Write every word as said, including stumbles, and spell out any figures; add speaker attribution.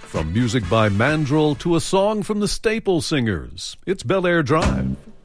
Speaker 1: From music by Mandrel to a song from the Staple Singers, it's Bel Air Drive.